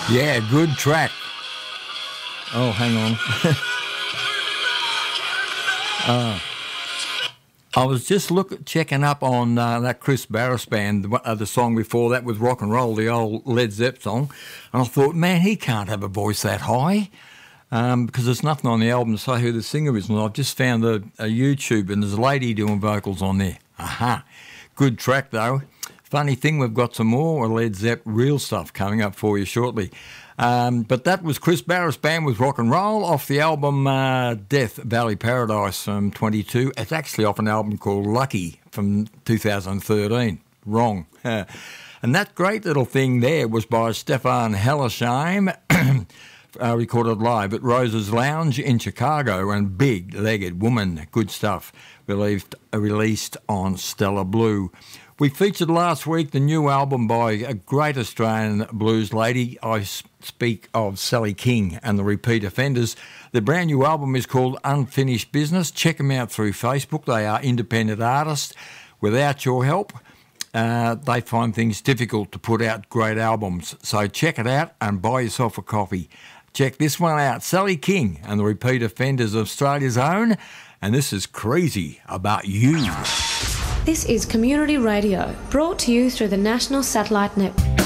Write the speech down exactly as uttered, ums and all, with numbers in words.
Yeah, good track. Oh, hang on. uh, I was just look checking up on uh, that Chris Barris band, the, uh, the song before that was Rock and Roll, the old Led Zepp song, and I thought, man, he can't have a voice that high. Um, because there's nothing on the album to say who the singer is. And I've just found a, a YouTube and there's a lady doing vocals on there. Aha. Good track, though. Funny thing, we've got some more Led Zepp real stuff coming up for you shortly. Um, but that was Chris Barris Band with Rock and Roll off the album uh, Death Valley Paradise from twenty-two. It's actually off an album called Lucky from two thousand thirteen. Wrong. And that great little thing there was by Stefan Hellersheim. Uh, recorded live at Rose's Lounge in Chicago, and Big Legged Woman, good stuff, released, uh, released on Stellar Blue. We featured last week the new album by a great Australian blues lady. I speak of Sally King and the Repeat Offenders. The brand new album is called Unfinished Business. Check them out through Facebook. They are independent artists. Without your help, uh, they find things difficult to put out great albums. So check it out and buy yourself a coffee. Check this one out, Sally King and the Repeat Offenders of Australia's own, and this is Crazy About You. This is Community Radio, brought to you through the National Satellite Network.